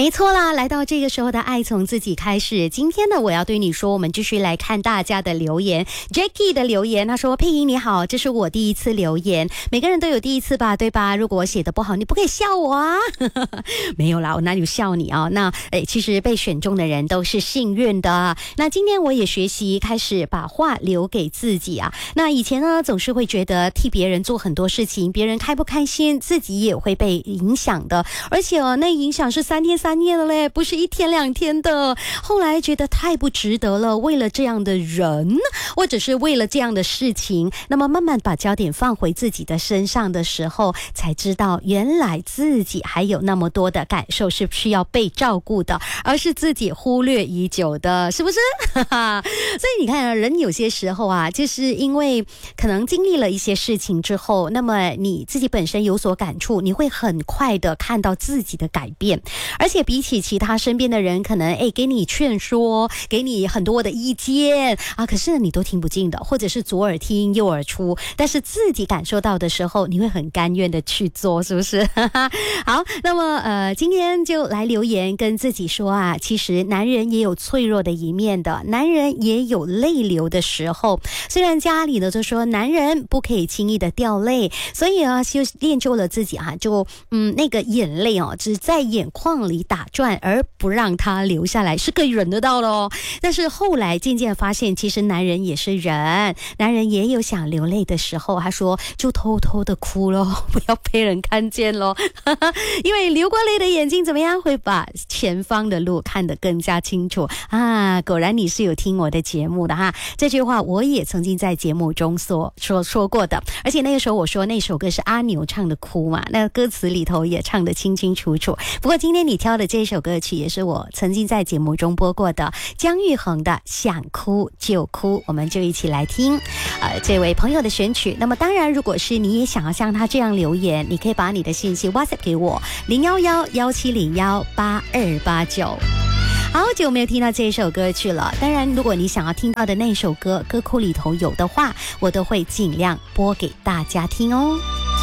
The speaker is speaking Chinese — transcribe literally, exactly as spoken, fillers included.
没错啦，来到这个时候的爱从自己开始。今天呢，我要对你说，我们继续来看大家的留言。 Jackie 的留言，他说：佩莹你好，这是我第一次留言，每个人都有第一次吧，对吧？如果我写的不好，你不可以笑我啊。没有啦，我哪有笑你啊？那诶，其实被选中的人都是幸运的。那今天我也学习开始把话留给自己啊。那以前呢，总是会觉得替别人做很多事情，别人开不开心，自己也会被影响的，而且哦，那影响是三天三夜的嘞，不是一天两天的。后来觉得太不值得了，为了这样的人，或者是为了这样的事情，那么慢慢把焦点放回自己的身上的时候，才知道原来自己还有那么多的感受是需要被照顾的，而是自己忽略已久的，是不是？所以你看，人有些时候啊，就是因为可能经历了一些事情之后，那么你自己本身有所感触，你会很快的看到自己的改变，而且比起其他身边的人，可能诶给你劝说，给你很多的意见啊，可是呢你都听不进的，或者是左耳听右耳出，但是自己感受到的时候，你会很甘愿的去做，是不是？好，那么呃，今天就来留言跟自己说啊，其实男人也有脆弱的一面的，男人也有泪流的时候。虽然家里呢就说男人不可以轻易的掉泪，所以啊就练就了自己啊，就嗯那个眼泪哦只在眼眶里打转，而不让它流下来，是可以忍得到的哦。但是后来渐渐发现，其实男人也是人，男人也有想流泪的时候，他说就偷偷的哭咯，不要被人看见咯。因为流过泪的眼睛怎么样，会把前方的路看得更加清楚啊。果然你是有听我的节目的哈，这句话我也曾经在节目中说说说过的，而且那个时候我说那首歌是阿牛唱的哭嘛，那歌词里头也唱得清清楚楚。不过今天你挑的这首歌曲也是我曾经在节目中播过的，姜育恒的想哭就哭，我们就一起来听呃，这位朋友的选曲。那么当然如果是你也想要像他这样留言，你可以把你的信息 WhatsApp 给我零一一一七零一八二八九。好久没有听到这首歌曲了，当然如果你想要听到的那首歌歌库里头有的话，我都会尽量播给大家听哦。